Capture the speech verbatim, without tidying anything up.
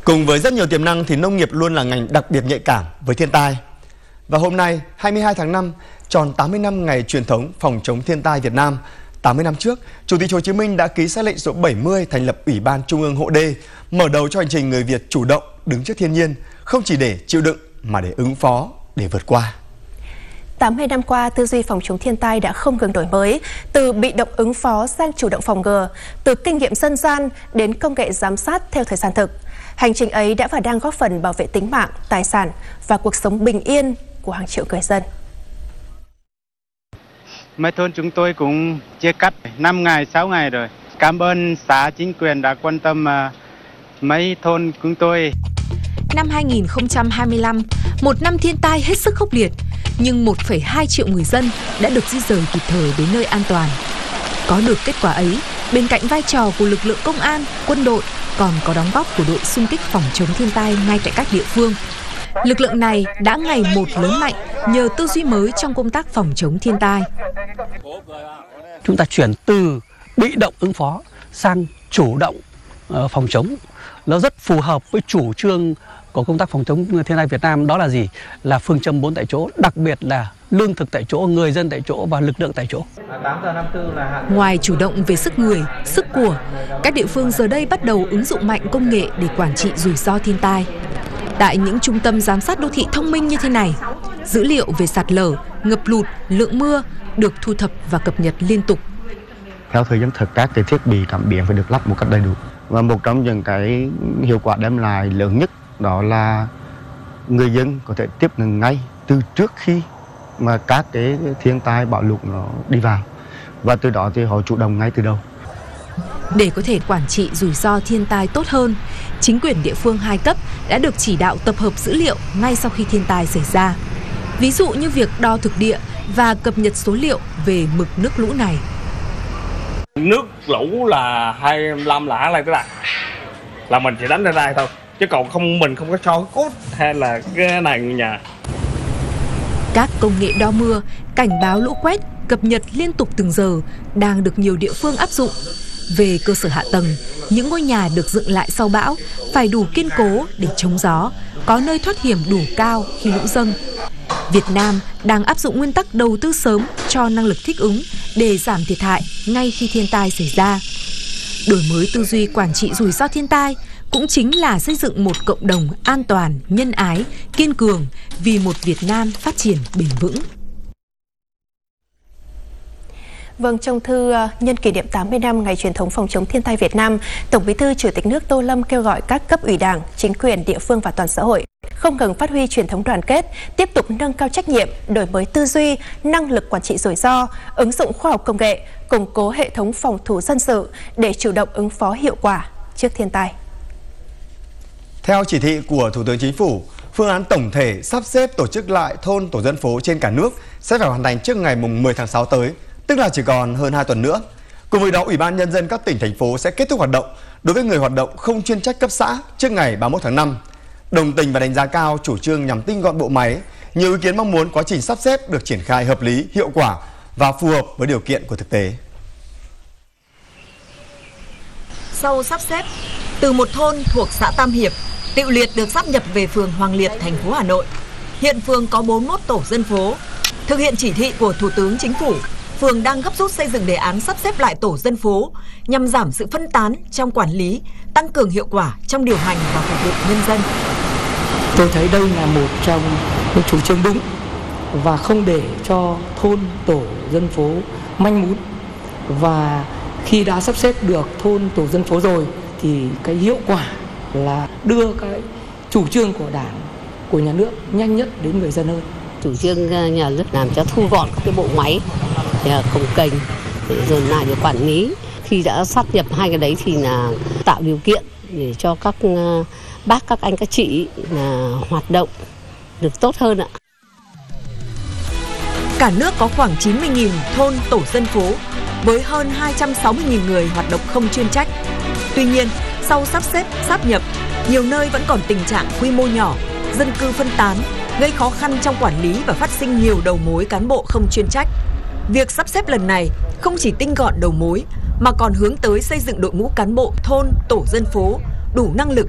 Cùng với rất nhiều tiềm năng thì nông nghiệp luôn là ngành đặc biệt nhạy cảm với thiên tai. Và hôm nay, hai mươi hai tháng năm, tròn tám mươi năm ngày truyền thống phòng chống thiên tai Việt Nam. tám mươi năm trước, Chủ tịch Hồ Chí Minh đã ký sắc lệnh số bảy mươi thành lập Ủy ban Trung ương Hộ đê, mở đầu cho hành trình người Việt chủ động đứng trước thiên nhiên, không chỉ để chịu đựng mà để ứng phó, để vượt qua. tám mươi năm qua, tư duy phòng chống thiên tai đã không ngừng đổi mới, từ bị động ứng phó sang chủ động phòng ngừa, từ kinh nghiệm dân gian đến công nghệ giám sát theo thời gian thực. Hành trình ấy đã và đang góp phần bảo vệ tính mạng, tài sản và cuộc sống bình yên của hàng triệu người dân. Mấy thôn chúng tôi cũng chia cắt năm ngày, sáu ngày rồi. Cảm ơn xã, chính quyền đã quan tâm mấy thôn chúng tôi. Năm hai nghìn không trăm hai mươi lăm, một năm thiên tai hết sức khốc liệt, nhưng một phẩy hai triệu người dân đã được di rời kịp thời đến nơi an toàn. Có được kết quả ấy, bên cạnh vai trò của lực lượng công an, quân đội, còn có đóng góp của đội xung kích phòng chống thiên tai ngay tại các địa phương. Lực lượng này đã ngày một lớn mạnh nhờ tư duy mới trong công tác phòng chống thiên tai. Chúng ta chuyển từ bị động ứng phó sang chủ động uh, phòng chống. Nó rất phù hợp với chủ trương của công tác phòng chống thiên tai Việt Nam, đó là gì? Là phương châm bốn tại chỗ, đặc biệt là lương thực tại chỗ, người dân tại chỗ và lực lượng tại chỗ. Ngoài chủ động về sức người, sức của, các địa phương giờ đây bắt đầu ứng dụng mạnh công nghệ để quản trị rủi ro thiên tai. Tại những trung tâm giám sát đô thị thông minh như thế này, dữ liệu về sạt lở, ngập lụt, lượng mưa được thu thập và cập nhật liên tục. Theo thời gian thực, các cái thiết bị cảm biến phải được lắp một cách đầy đủ. Và một trong những cái hiệu quả đem lại lớn nhất đó là người dân có thể tiếp nhận ngay từ trước khi mà các cái thiên tai bão lụt nó đi vào, và từ đó thì họ chủ động ngay từ đầu. Để có thể quản trị rủi ro thiên tai tốt hơn, chính quyền địa phương hai cấp đã được chỉ đạo tập hợp dữ liệu ngay sau khi thiên tai xảy ra. Ví dụ như việc đo thực địa và cập nhật số liệu về mực nước lũ này. Nước lũ là hai mươi lăm lã lên tới đây là mình chỉ đánh ra đây thôi, chứ còn không, mình không có cho cốt hay là cái này nhà. Các công nghệ đo mưa, cảnh báo lũ quét cập nhật liên tục từng giờ đang được nhiều địa phương áp dụng. Về cơ sở hạ tầng, những ngôi nhà được dựng lại sau bão phải đủ kiên cố để chống gió, có nơi thoát hiểm đủ cao khi lũ dâng. Việt Nam đang áp dụng nguyên tắc đầu tư sớm cho năng lực thích ứng để giảm thiệt hại ngay khi thiên tai xảy ra. Đổi mới tư duy quản trị rủi ro thiên tai cũng chính là xây dựng một cộng đồng an toàn, nhân ái, kiên cường vì một Việt Nam phát triển bền vững. Vâng, trong thư nhân kỷ niệm tám mươi năm ngày truyền thống phòng chống thiên tai Việt Nam, Tổng Bí thư Chủ tịch nước Tô Lâm kêu gọi các cấp ủy Đảng, chính quyền địa phương và toàn xã hội không ngừng phát huy truyền thống đoàn kết, tiếp tục nâng cao trách nhiệm, đổi mới tư duy, năng lực quản trị rủi ro, ứng dụng khoa học công nghệ, củng cố hệ thống phòng thủ dân sự để chủ động ứng phó hiệu quả trước thiên tai. Theo chỉ thị của Thủ tướng Chính phủ, phương án tổng thể sắp xếp tổ chức lại thôn tổ dân phố trên cả nước sẽ phải hoàn thành trước ngày mười tháng sáu tới, tức là chỉ còn hơn hai tuần nữa. Cùng với đó, Ủy ban Nhân dân các tỉnh, thành phố sẽ kết thúc hoạt động đối với người hoạt động không chuyên trách cấp xã trước ngày ba mươi mốt tháng năm. Đồng tình và đánh giá cao chủ trương nhằm tinh gọn bộ máy, nhiều ý kiến mong muốn quá trình sắp xếp được triển khai hợp lý, hiệu quả và phù hợp với điều kiện của thực tế. Sau sắp xếp, từ một thôn thuộc xã Tam Hiệp, Tiệu Liệt được sáp nhập về phường Hoàng Liệt, thành phố Hà Nội. Hiện phường có bốn mươi mốt tổ dân phố. Thực hiện chỉ thị của Thủ tướng Chính phủ, phường đang gấp rút xây dựng đề án sắp xếp lại tổ dân phố nhằm giảm sự phân tán trong quản lý, tăng cường hiệu quả trong điều hành và phục vụ nhân dân. Tôi thấy đây là một trong những chủ trương đúng và không để cho thôn tổ dân phố manh mún. Và khi đã sắp xếp được thôn tổ dân phố rồi thì cái hiệu quả là đưa cái chủ trương của Đảng, của nhà nước nhanh nhất đến người dân hơn. Chủ trương nhà nước làm cho thu gọn các cái bộ máy cồng kềnh rồi lại để quản lý. Khi đã sáp nhập hai cái đấy thì là tạo điều kiện để cho các bác, các anh, các chị là hoạt động được tốt hơn ạ. Cả nước có khoảng chín mươi nghìn thôn tổ dân phố với hơn hai trăm sáu mươi nghìn người hoạt động không chuyên trách. Tuy nhiên, sau sắp xếp, sáp nhập, nhiều nơi vẫn còn tình trạng quy mô nhỏ, dân cư phân tán, gây khó khăn trong quản lý và phát sinh nhiều đầu mối cán bộ không chuyên trách. Việc sắp xếp lần này không chỉ tinh gọn đầu mối mà còn hướng tới xây dựng đội ngũ cán bộ thôn, tổ dân phố đủ năng lực